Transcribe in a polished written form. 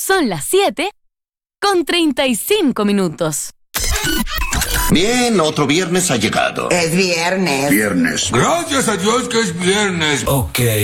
Son las 7:35. Bien, otro viernes ha llegado. Es viernes. Viernes. Gracias a Dios que es viernes. Ok.